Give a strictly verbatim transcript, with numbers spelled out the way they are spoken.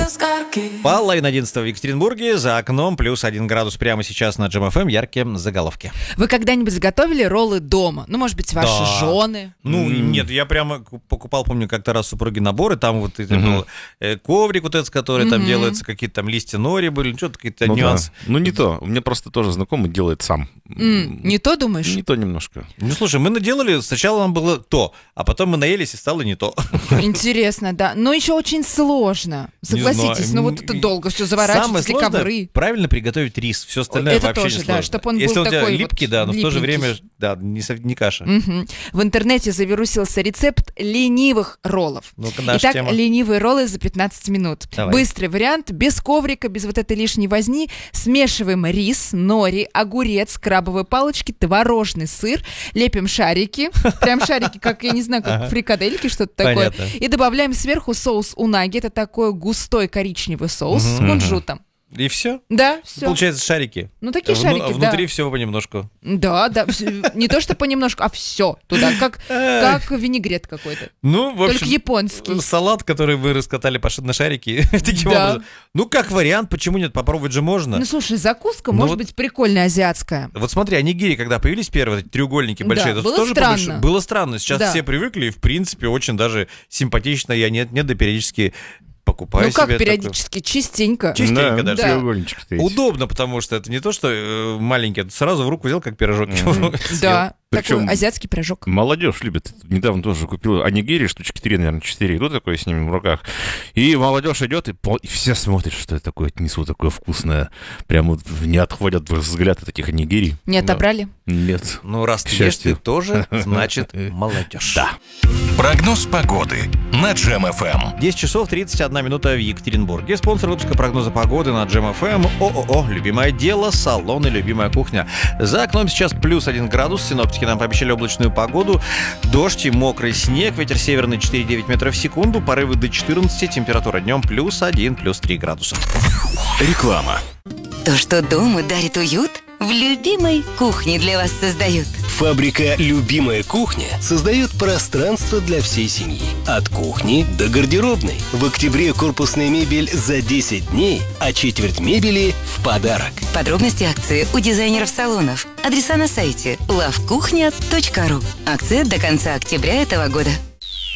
Половина одиннадцатого в Екатеринбурге, за окном плюс один градус прямо сейчас на Джем эф эм, яркие заголовки. Вы когда-нибудь заготовили роллы дома? Ну, может быть, ваши Да. жены? Ну, Mm. нет, я прямо покупал, помню, как-то раз супруги наборы, там вот это Мгм. был э, коврик вот этот, который там Мгм. делается, какие-то там листья нори были, что-то какие-то Ну, да. нюансы. Ну, не то. У меня просто тоже знакомый делает сам. М, Не то думаешь? Не то немножко. Ну, слушай, мы наделали, сначала нам было то, а потом мы наелись и стало не то. Интересно, да. Но еще очень сложно. Не Согласитесь, знаю. ну вот это долго все заворачивать, Самое эти сложное ковры. правильно приготовить рис. Все остальное Это вообще тоже, не да, сложно. чтоб он Если был он у тебя такой вот липкий, да, но в то же липненький. время, да, не, сов- не каша. Мгм. В интернете завирусился рецепт ленивых роллов. Ну-ка, наша Итак, тема. ленивые роллы за пятнадцать минут. Давай. Быстрый вариант, без коврика, без вот этой лишней возни. Смешиваем рис, нори, огурец, крабовые палочки, творожный сыр, лепим шарики. Прям шарики, как, я не знаю, как Ага. фрикадельки, что-то такое. Понятно. И добавляем сверху соус унаги. Это такой густой коричневый соус с Мгм. кунжутом. И все? Да, все. Получается шарики. Ну, такие Вну- шарики, да. Внутри всего понемножку. Да, да. вс- Не то, что понемножку, а все туда. Как, как винегрет какой-то. Ну, в общем, Только японский. салат, который вы раскатали по ш- на шарики, таким Да. образом. Ну, как вариант, почему нет? Попробовать же можно. Ну, слушай, закуска Ну может вот- быть прикольная азиатская. Вот смотри, онигири, когда появились первые эти треугольники Да, большие, это было тоже странно. побольше- было странно. Сейчас Да. все привыкли, и в принципе очень даже симпатично. Я нет, нет, да периодически покупаю Ну, как себе периодически, частенько. Частенько Да, даже. треугольничек стоит. такой. Удобно, потому что это не то, что э, маленький, это сразу в руку взял, как пирожок. Мгм. Да, Причем- такой азиатский пирожок. Молодежь любит. Недавно тоже купил онигири, штучки три, наверное, четыре. Иду такой с ними в руках. И молодежь идет, и, пол- и все смотрят, что это такое, несу такое вкусное. Прям вот не отходят взгляд от этих онигири. Не отобрали? Нет. Ну, раз К ты ешь, ты счастью. тоже, значит, молодежь. Да. Прогноз погоды на Джем эф эм. десять часов тридцать одна минута в Екатеринбурге. Спонсор выпуска прогноза погоды на Джем эф эм. ООО «Любимое дело», салон и любимая кухня. За окном сейчас плюс один градус. Синоптики нам пообещали облачную погоду. Дождь и мокрый снег. Ветер северный четыре и девять метров в секунду. Порывы до четырнадцати. Температура днем плюс один, плюс три градуса. Реклама. То, что дома дарит уют, в любимой кухне для вас создают. Фабрика «Любимая кухня» создает пространство для всей семьи. От кухни до гардеробной. В октябре корпусная мебель за десять дней, а четверть мебели в подарок. Подробности акции у дизайнеров салонов. Адреса на сайте лавкухня точка ру. Акция до конца октября этого года.